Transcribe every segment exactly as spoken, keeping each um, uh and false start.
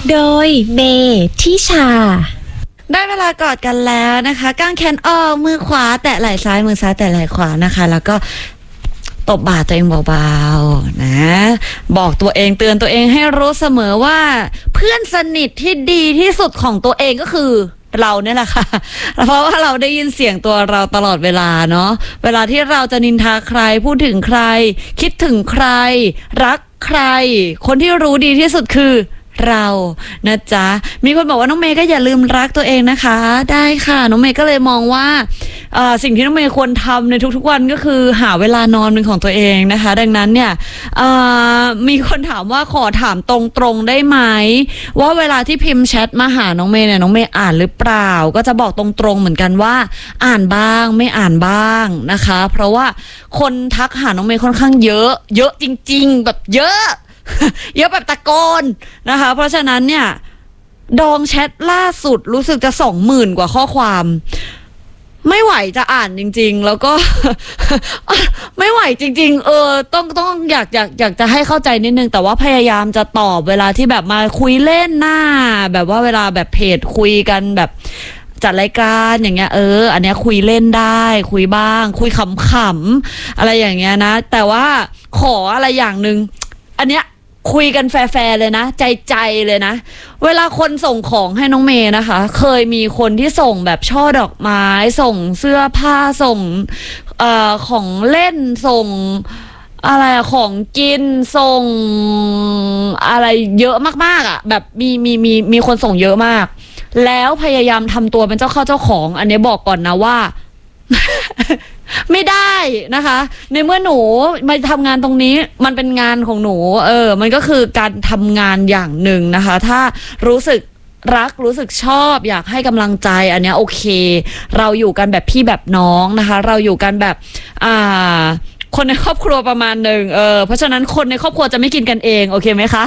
โดยเบทิชาได้เวลากอดกันแล้วนะคะก้างแขนออกมือขวาแตะไหล่ซ้ายมือซ้ายแตะไหล่ขวานะคะแล้วก็ตบบ่าตัวเองเบาๆนะบอกตัวเองเตือนตัวเองให้รู้เสมอว่าเพื่อนสนิทที่ดีที่สุดของตัวเองก็คือเราเนี่ยแหละค่ะเพราะว่าเราได้ยินเสียงตัวเราตลอดเวลาเนาะเวลาที่เราจะนินทาใครพูดถึงใครคิดถึงใครรักใครคนที่รู้ดีที่สุดคือเรานะจ๊ะมีคนบอกว่าน้องเมย์ก็อย่าลืมรักตัวเองนะคะได้ค่ะน้องเมย์ก็เลยมองว่าสิ่งที่น้องเมย์ควรทำในทุกๆวันก็คือหาเวลานอนเป็นของตัวเองนะคะดังนั้นเนี่ยมีคนถามว่าขอถามตรงๆได้ไหมว่าเวลาที่พิมพ์แชทมาหาน้องเมย์เนี่ยน้องเมย์อ่านหรือเปล่าก็จะบอกตรงๆเหมือนกันว่าอ่านบ้างไม่อ่านบ้างนะคะเพราะว่าคนทักหาน้องเมย์ค่อนข้างเยอะเยอะจริงๆแบบเยอะเยอะแบบตะโกนนะคะเพราะฉะนั้นเนี่ยดองแชทล่าสุดรู้สึกจะสองหมื่นกว่าข้อความไม่ไหวจะอ่านจริงๆแล้วก็ ไม่ไหวจริงๆเออต้องต้องอยากอยากอยากจะให้เข้าใจนิดนึงแต่ว่าพยายามจะตอบเวลาที่แบบมาคุยเล่นหน้าแบบว่าเวลาแบบเพจคุยกันแบบจัดรายการอย่างเงี้ยเอออันเนี้ยคุยเล่นได้คุยบ้างคุยขำๆอะไรอย่างเงี้ยนะแต่ว่าขออะไรอย่างนึงอันเนี้ยคุยกันแฟร์ๆเลยนะใจใจเลยนะเวลาคนส่งของให้น้องเมย์นะคะเคยมีคนที่ส่งแบบช่อดอกไม้ส่งเสื้อผ้าส่งเอ่อของเล่นส่งอะไรของกินส่งอะไรเยอะมากๆอ่ะแบบมีมีมีมีคนส่งเยอะมากแล้วพยายามทำตัวเป็นเจ้าเข้าเจ้าของอันนี้บอกก่อนนะว่า ไม่ได้นะคะในเมื่อหนูมาทำงานตรงนี้มันเป็นงานของหนูเออมันก็คือการทำงานอย่างหนึ่งนะคะถ้ารู้สึกรักรู้สึกชอบอยากให้กำลังใจอันเนี้ยโอเคเราอยู่กันแบบพี่แบบน้องนะคะเราอยู่กันแบบอ่าคนในครอบครัวประมาณหนึ่งเออเพราะฉะนั้นคนในครอบครัวจะไม่กินกันเองโอเคไหมคะ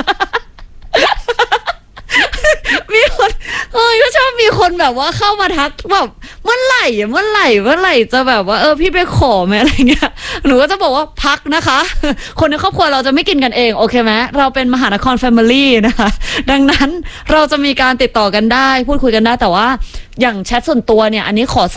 มีคนเอ้ยก็ชอบมีคนแบบว่าเข้ามาทักแบบเมื่อไหร่เมื่อไหร่เมื่อไหร่จะแบบว่าเออพี่ไปขอไหมอะไรเงี้ยหนูก็จะบอกว่าพักนะคะคนในครอบครัวเราจะไม่กินกันเองโอเคไหมเราเป็นมหานครแฟมิลี่นะคะดังนั้นเราจะมีการติดต่อกันได้พูดคุยกันได้แต่ว่าอย่างแชทส่วนตัวเนี่ยอันนี้ขอ